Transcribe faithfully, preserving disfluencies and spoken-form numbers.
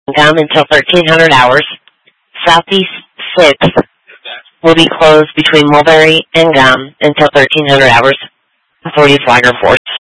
Gum until thirteen hundred hours. Southeast sixth will be closed between Mulberry and Gum until thirteen hundred hours. Authority Flagler Force.